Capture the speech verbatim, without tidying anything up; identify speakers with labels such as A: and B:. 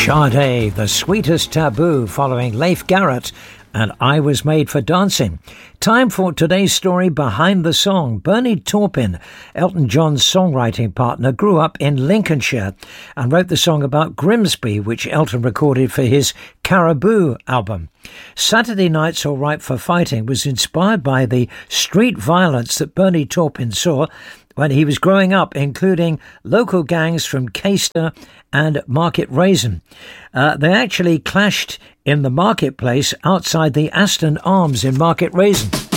A: Sade, The Sweetest Taboo, following Leif Garrett and I Was Made for Dancing. Time for today's story behind the song. Bernie Taupin, Elton John's songwriting partner, grew up in Lincolnshire and wrote the song about Grimsby, which Elton recorded for his Caribou album. Saturday Night's All Right for Fighting was inspired by the street violence that Bernie Taupin saw when he was growing up, including local gangs from Caister and Market Raisin. Uh, they actually clashed in the marketplace outside the Aston Arms in Market Raisin.